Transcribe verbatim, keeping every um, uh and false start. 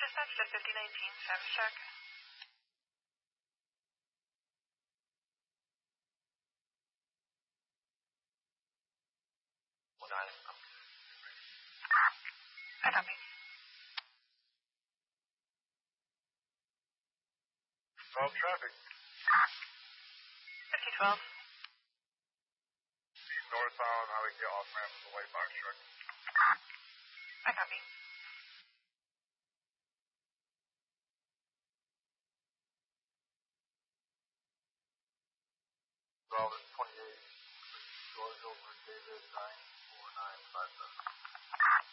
Dispatch to fifty nineteen, status check. I copy. twelve traffic. fifty twelve. East northbound highway get off ramp with a white box truck. I copy. twelve and twenty-eight. George over David nine four nine five seven.